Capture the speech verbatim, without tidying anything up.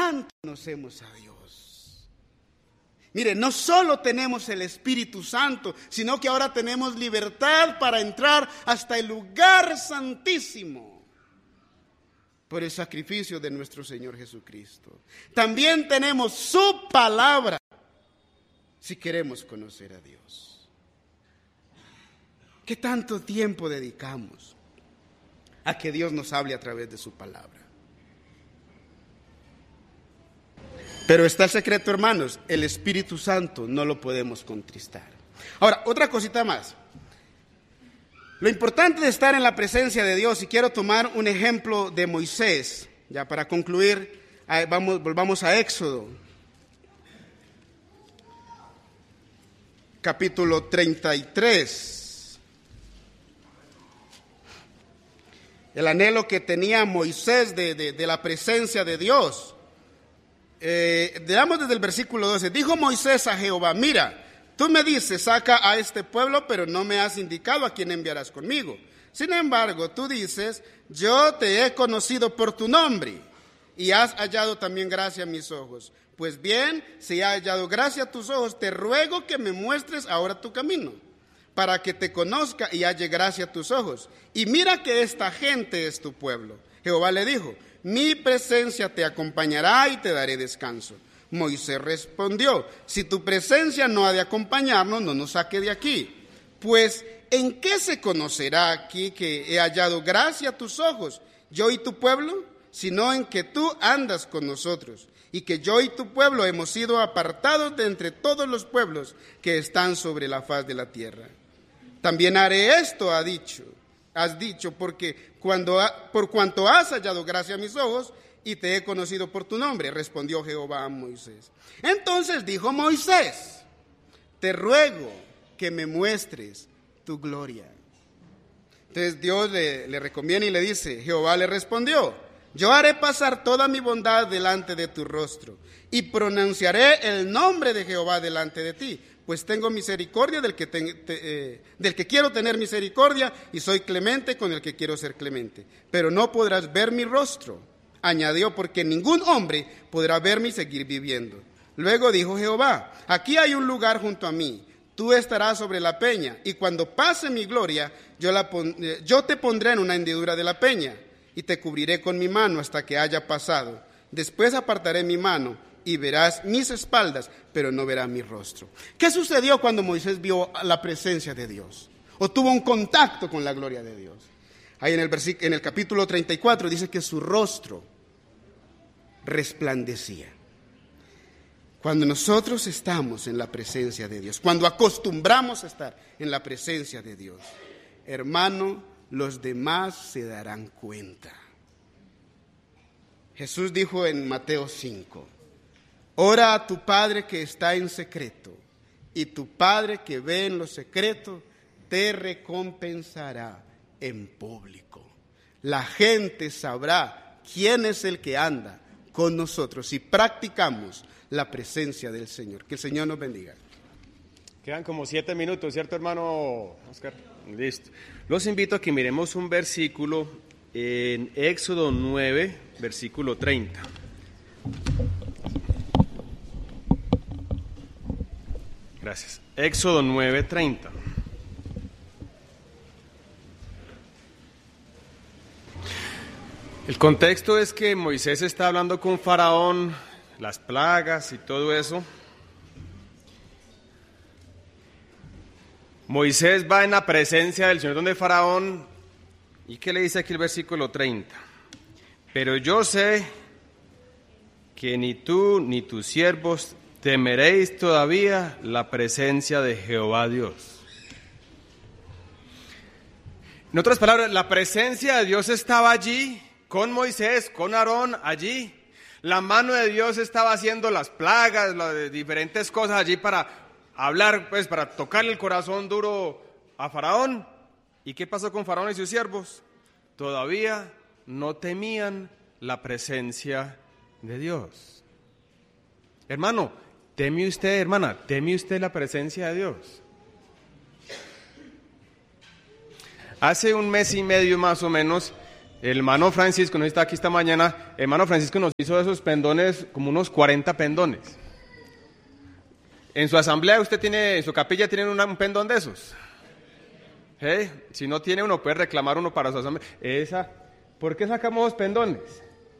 tanto conocemos a Dios. Mire, no solo tenemos el Espíritu Santo, sino que ahora tenemos libertad para entrar hasta el lugar santísimo por el sacrificio de nuestro Señor Jesucristo. También tenemos su palabra si queremos conocer a Dios. ¿Qué tanto tiempo dedicamos a que Dios nos hable a través de su palabra? Pero está el secreto, hermanos, el Espíritu Santo no lo podemos contristar. Ahora, otra cosita más. Lo importante de estar en la presencia de Dios, y quiero tomar un ejemplo de Moisés, ya para concluir, vamos, volvamos a Éxodo, capítulo treinta y tres. El anhelo que tenía Moisés de, de, de la presencia de Dios. Eh, leamos desde el versículo doce. Dijo Moisés a Jehová: mira, tú me dices, saca a este pueblo, pero no me has indicado a quién enviarás conmigo. Sin embargo, tú dices, yo te he conocido por tu nombre, y has hallado también gracia a mis ojos. Pues bien, si he hallado gracia a tus ojos, te ruego que me muestres ahora tu camino, para que te conozca y halle gracia a tus ojos. Y mira que esta gente es tu pueblo. Jehová le dijo: mi presencia te acompañará y te daré descanso. Moisés respondió: si tu presencia no ha de acompañarnos, no nos saque de aquí. Pues, ¿en qué se conocerá aquí que he hallado gracia a tus ojos, yo y tu pueblo? Sino en que tú andas con nosotros, y que yo y tu pueblo hemos sido apartados de entre todos los pueblos que están sobre la faz de la tierra. También haré esto, ha dicho, has dicho, porque cuando ha, por cuanto has hallado gracia a mis ojos, y te he conocido por tu nombre, respondió Jehová a Moisés. Entonces dijo Moisés: te ruego que me muestres tu gloria. Entonces Dios le, le recomienda y le dice, Jehová le respondió: yo haré pasar toda mi bondad delante de tu rostro, y pronunciaré el nombre de Jehová delante de ti, pues tengo misericordia del que, te, te, eh, del que quiero tener misericordia, y soy clemente con el que quiero ser clemente. Pero no podrás ver mi rostro, añadió, porque ningún hombre podrá verme y seguir viviendo. Luego dijo Jehová: aquí hay un lugar junto a mí, tú estarás sobre la peña, y cuando pase mi gloria, yo, la pon, eh, yo te pondré en una hendidura de la peña, y te cubriré con mi mano hasta que haya pasado. Después apartaré mi mano, y verás mis espaldas, pero no verás mi rostro. ¿Qué sucedió cuando Moisés vio la presencia de Dios? O tuvo un contacto con la gloria de Dios. Ahí en el, versíc- en el capítulo treinta y cuatro dice que su rostro resplandecía. Cuando nosotros estamos en la presencia de Dios, cuando acostumbramos a estar en la presencia de Dios, hermano, los demás se darán cuenta. Jesús dijo en Mateo cinco: ora a tu Padre que está en secreto, y tu Padre que ve en lo secreto te recompensará en público. La gente sabrá quién es el que anda con nosotros si practicamos la presencia del Señor. Que el Señor nos bendiga. Quedan como siete minutos, ¿cierto, hermano Oscar? Listo. Los invito a que miremos un versículo en Éxodo nueve, versículo treinta. Gracias. Éxodo nueve, treinta. El contexto es que Moisés está hablando con Faraón, las plagas y todo eso. Moisés va en la presencia del Señor donde Faraón, ¿y qué le dice aquí el versículo treinta? Pero yo sé que ni tú ni tus siervos temeréis todavía la presencia de Jehová Dios. En otras palabras, la presencia de Dios estaba allí, con Moisés, con Aarón, allí. La mano de Dios estaba haciendo las plagas, las diferentes cosas allí para hablar, pues, para tocarle el corazón duro a Faraón. ¿Y qué pasó con Faraón y sus siervos? Todavía no temían la presencia de Dios. Hermano, ¿teme usted, hermana, teme usted la presencia de Dios? Hace un mes y medio más o menos, El hermano Francisco, no está aquí esta mañana, el hermano Francisco nos hizo esos pendones, como unos cuarenta pendones. En su asamblea usted tiene, en su capilla tienen una, un pendón de esos. ¿Eh? Si no tiene uno, puede reclamar uno para su asamblea. Esa, ¿por qué sacamos los pendones?